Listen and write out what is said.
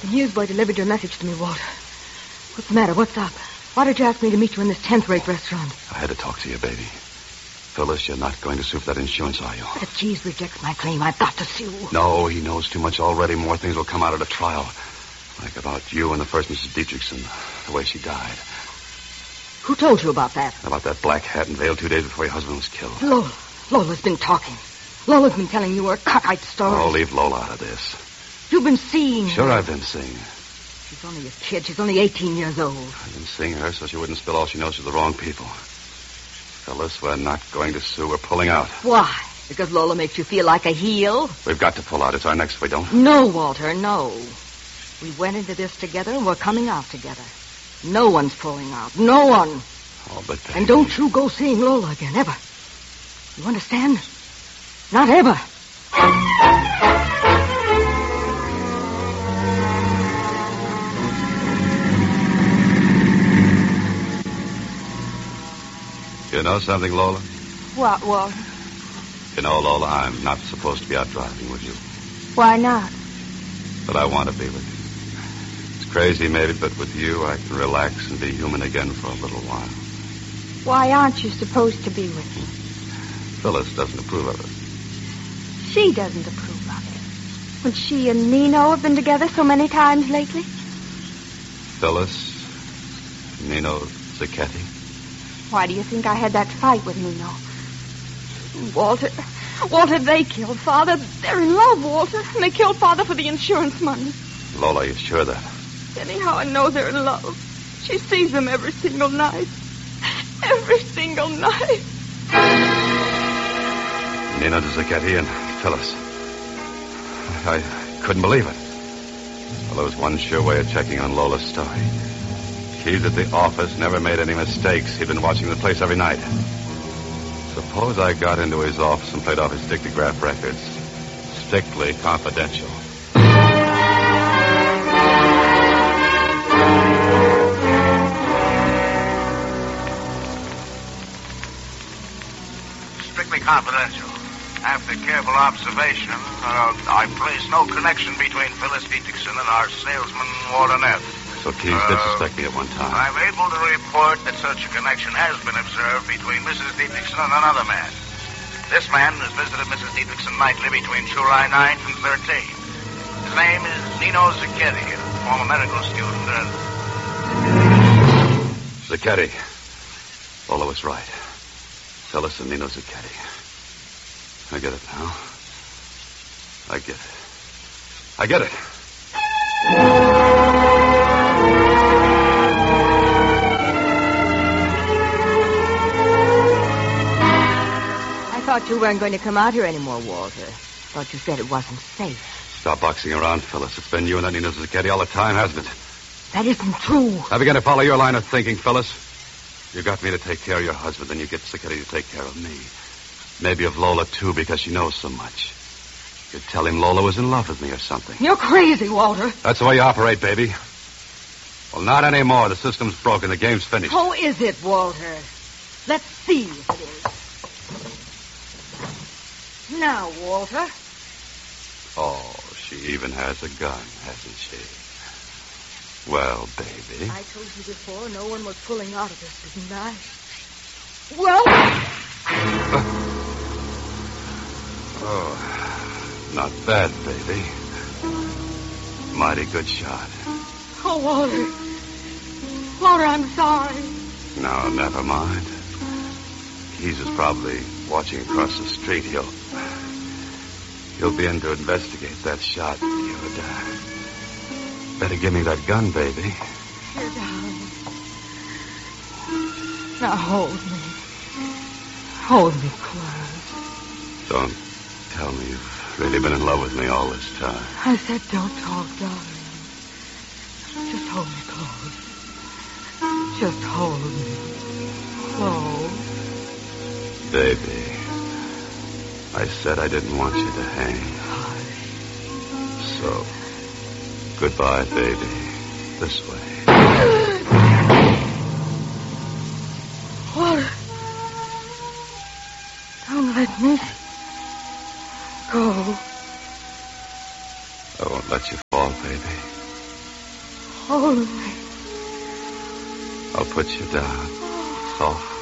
And here's boy delivered your message to me, Walter. What's the matter? What's up? Why did you ask me to meet you in this 10th-rate restaurant? I had to talk to you, baby. Phyllis, you're not going to sue for that insurance, are you? But if Keys rejects my claim, I've got to sue. No, he knows too much already. More things will come out at a trial. Like about you and the first Mrs. Dietrichson, the way she died. Who told you about that? About that black hat and veil 2 days before your husband was killed. Lola. Lola's been talking. Lola's been telling you her cockeyed story. Oh, leave Lola out of this. You've been seeing her. Sure, I've been seeing her. She's only a kid. She's only 18 years old. I've been seeing her so she wouldn't spill all she knows to the wrong people. Phyllis, we're not going to sue. We're pulling out. Why? Because Lola makes you feel like a heel? We've got to pull out. It's our next if we don't. No, Walter, no. We went into this together and we're coming out together. No one's pulling out. No one. Oh, but baby. And don't you go seeing Lola again, ever. You understand? Not ever. You know something, Lola? What, Walter? You know, Lola, I'm not supposed to be out driving with you. Why not? But I want to be with you. It's crazy, maybe, but with you, I can relax and be human again for a little while. Why aren't you supposed to be with me? Phyllis doesn't approve of it. She doesn't approve of it. When she and Nino have been together so many times lately? Phyllis, Nino Zacchetti. Why do you think I had that fight with Nino? Walter, they killed Father. They're in love, Walter. And they killed Father for the insurance money. Lola, you sure that? Anyhow, I know they're in love. She sees them every single night. Every single night. Nino Zacchetti and Phyllis. I couldn't believe it. Well, there was one sure way of checking on Lola's story. Keys at the office never made any mistakes. He'd been watching the place every night. Suppose I got into his office and played off his dictograph records. Strictly confidential. Strictly confidential. After careful observation, I place no connection between Phyllis Dietrichson and our salesman, Walter Neff. So Keys did suspect me at one time. I'm able to report that such a connection has been observed between Mrs. Dietrichson and another man. This man has visited Mrs. Dietrichson nightly between July 9th and 13th. His name is Nino Zacchetti, a former medical student. Zacchetti. Lola was right. Phyllis and Nino Zacchetti. I get it now. I get it. I get it. I thought you weren't going to come out here anymore, Walter. Thought you said it wasn't safe. Stop boxing around, Phyllis. It's been you and that Nino Zacchetti all the time, hasn't it? That isn't true. I began to follow your line of thinking, Phyllis. You got me to take care of your husband, then you get Zacchetti to take care of me. Maybe of Lola, too, because she knows so much. You'd tell him Lola was in love with me or something. You're crazy, Walter. That's the way you operate, baby. Well, not anymore. The system's broken. The game's finished. How is it, Walter? Let's see if it is. Now, Walter. Oh, she even has a gun, hasn't she? Well, baby. I told you before no one was pulling out of this, didn't I? Well... Oh, not bad, baby. Mighty good shot. Oh, Walter. Walter, I'm sorry. No, never mind. Keys is probably watching across the street. He'll be in to investigate that shot. You'd better give me that gun, baby. Here, darling. Now hold me. Hold me close. Don't tell me you've really been in love with me all this time. I said don't talk, darling. Just hold me close. Just hold me close. Baby, I said I didn't want you to hang. So, goodbye, baby. This way. Walter. Don't let me go. I won't let you fall, baby. Hold me. I'll put you down. Soft.